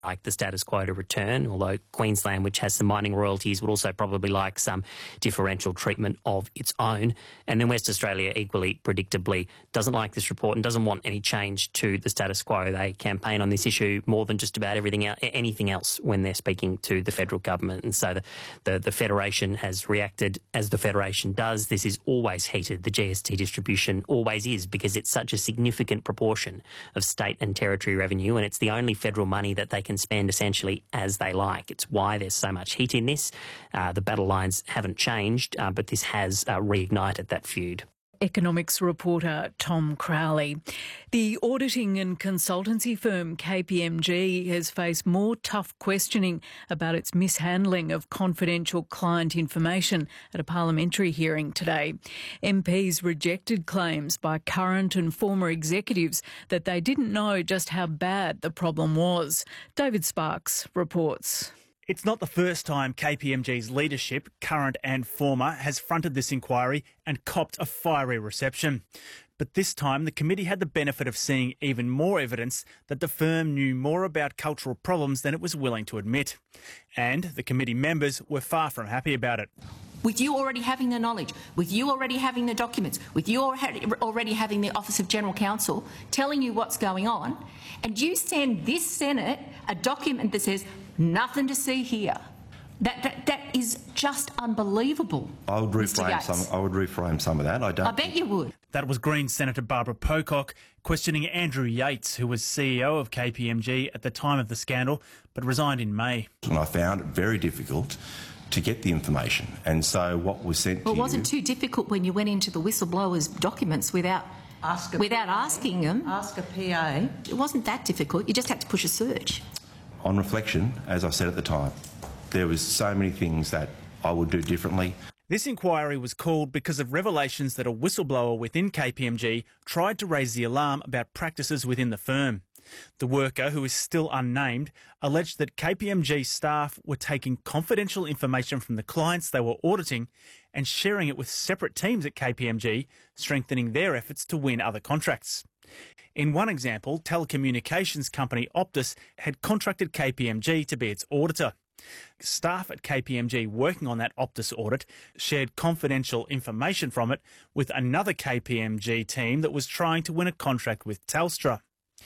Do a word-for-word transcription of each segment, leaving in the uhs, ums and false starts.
like the status quo to return, although Queensland, which has some mining royalties, would also probably like some differential treatment of its own. And then West Australia, equally predictably, doesn't like this report and doesn't want any change to the status quo. They campaign on this issue more than just about everything else, anything else when they're speaking to the federal government. And so the, the, the Federation has reacted as the Federation does. This is always heated. The G S T distribution always is, because it's such a significant proportion of state and territory revenue, and it's the only federal money that they can spend essentially as they like. It's why there's so much heat in this. Uh, the battle lines haven't changed, uh, but this has uh, reignited that feud. Economics reporter Tom Crowley. The auditing and consultancy firm K P M G has faced more tough questioning about its mishandling of confidential client information at a parliamentary hearing today. M Ps rejected claims by current and former executives that they didn't know just how bad the problem was. David Sparks reports. It's not the first time K P M G's leadership, current and former, has fronted this inquiry and copped a fiery reception. But this time the committee had the benefit of seeing even more evidence that the firm knew more about cultural problems than it was willing to admit. And the committee members were far from happy about it. With you already having the knowledge, with you already having the documents, with you already having the Office of General Counsel telling you what's going on, and you send this Senate a document that says nothing to see here. That, that, that is just unbelievable. I would reframe some. I would reframe some of that. I don't. I bet you would. That was Green Senator Barbara Pocock questioning Andrew Yates, who was C E O of K P M G at the time of the scandal, but resigned in May. And I found it very difficult to get the information, and so what was sent well, to it wasn't you, too difficult when you went into the whistleblowers' documents without ask a without P A. asking them. Ask a P A. It wasn't that difficult. You just had to push a search. On reflection, as I said at the time, there was so many things that I would do differently. This inquiry was called because of revelations that a whistleblower within K P M G tried to raise the alarm about practices within the firm. The worker, who is still unnamed, alleged that K P M G staff were taking confidential information from the clients they were auditing and sharing it with separate teams at K P M G, strengthening their efforts to win other contracts. In one example, telecommunications company Optus had contracted K P M G to be its auditor. Staff at K P M G working on that Optus audit shared confidential information from it with another K P M G team that was trying to win a contract with Telstra.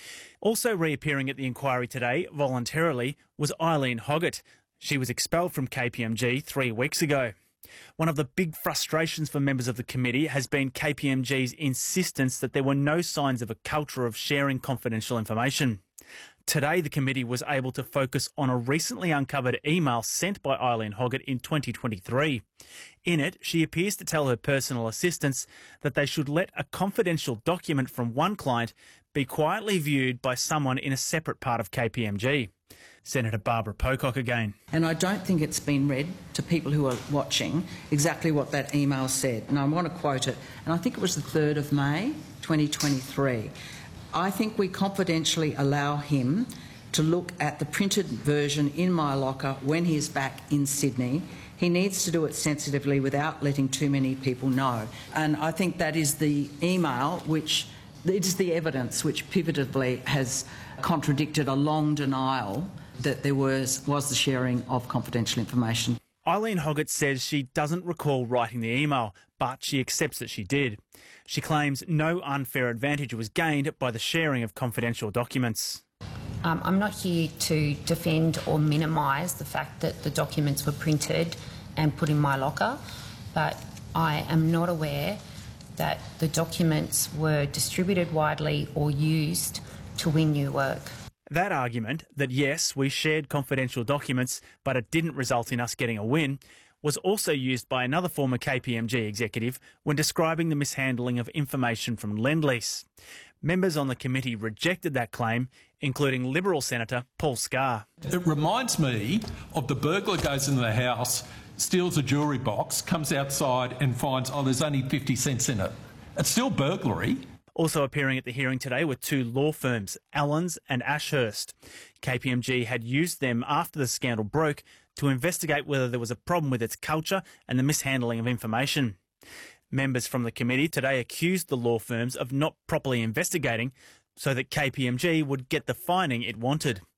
Also reappearing at the inquiry today, voluntarily, was Eileen Hoggett. She was expelled from K P M G three weeks ago. One of the big frustrations for members of the committee has been K P M G's insistence that there were no signs of a culture of sharing confidential information. Today, the committee was able to focus on a recently uncovered email sent by Eileen Hoggett in twenty twenty-three. In it, she appears to tell her personal assistants that they should let a confidential document from one client be quietly viewed by someone in a separate part of K P M G. Senator Barbara Pocock again. And I don't think it's been read to people who are watching exactly what that email said. And I want to quote it. And I think it was the third of May, twenty twenty-three. I think we confidentially allow him to look at the printed version in my locker when he is back in Sydney. He needs to do it sensitively without letting too many people know. And I think that is the email which, it is the evidence which pivotably has contradicted a long denial that there was, was the sharing of confidential information. Eileen Hoggett says she doesn't recall writing the email, but she accepts that she did. She claims no unfair advantage was gained by the sharing of confidential documents. Um, I'm not here to defend or minimise the fact that the documents were printed and put in my locker, but I am not aware that the documents were distributed widely or used to win new work. That argument, that yes, we shared confidential documents, but it didn't result in us getting a win, was also used by another former K P M G executive when describing the mishandling of information from Lendlease. Members on the committee rejected that claim, including Liberal Senator Paul Scar. It reminds me of the burglar goes into the house, steals a jewellery box, comes outside and finds, oh, there's only fifty cents in it. It's still burglary. Also appearing at the hearing today were two law firms, Allens and Ashurst. K P M G had used them after the scandal broke to investigate whether there was a problem with its culture and the mishandling of information. Members from the committee today accused the law firms of not properly investigating so that K P M G would get the finding it wanted.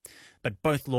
but both lawyers